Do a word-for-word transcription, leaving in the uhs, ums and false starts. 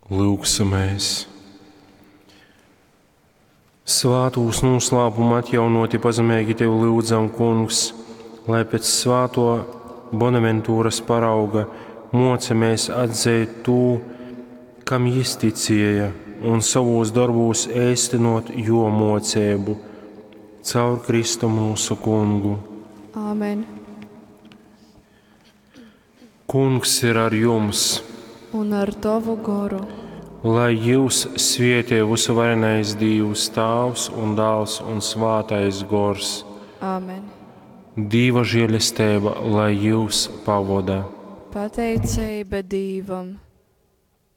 Lūgsimies! Svātūs noslēpumu atjaunoti pazemīgi Tev lūdzam, Kungs, lai pēc svāto Bonaventūras parauga mocamies atzīt tū, kam jis ticēja, un savos darbos ēstinot jo mocību, caur Kristu mūsu Kungu. Āmen. Kungs ir ar jums, Un ar Tavu garu, lai jūs svētī visvarenais Dievs, Tēvs un Dēls un Svētais Gors. Āmen. Dieva žēlastība, lai jūs pavada. Pateicība Dievam.